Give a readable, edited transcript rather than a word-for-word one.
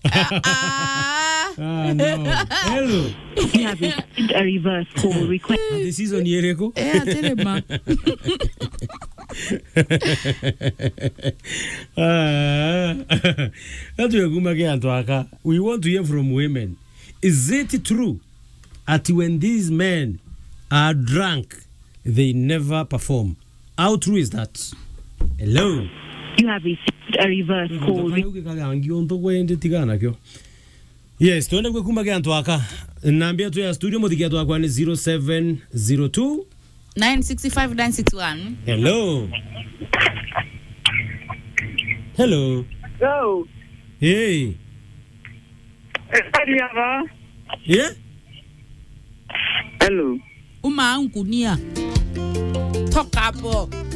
No. Hello. You have received a reverse call request. This is on Yereko. Telema. We want to hear from women. Is it true that when these men are drunk, they never perform? How true is that? Hello. You have received a reverse call. Yes, tuende kwa kumba kia aka. Naambia tu ya studio modikia tu akwa ni 0702 965 961. Hello. Hello. Hello. Hey. Yeah? Hello. Uma unkunia. Toka hapo.